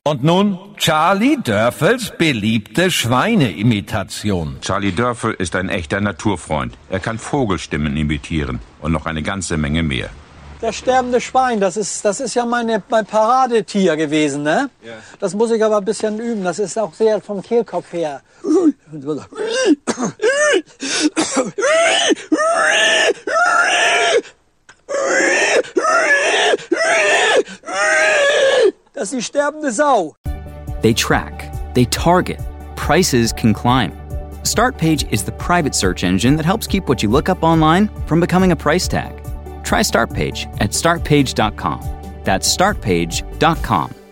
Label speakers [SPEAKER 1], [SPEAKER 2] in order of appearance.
[SPEAKER 1] Und nun Charlie Dörfels beliebte Schweineimitation.
[SPEAKER 2] Charlie Dörfel ist ein echter Naturfreund. Er kann Vogelstimmen imitieren und noch eine ganze Menge mehr.
[SPEAKER 3] Das sterbende Schwein, das ist ja mein Paradetier gewesen, ne? Ja. Das muss ich aber ein bisschen üben. Das ist auch sehr vom Kehlkopf her. Das ist die sterbende Sau.
[SPEAKER 4] They track, they target, prices can climb. Startpage is the private search engine that helps keep what you look up online from becoming a price tag. Try Startpage at startpage.com. That's startpage.com.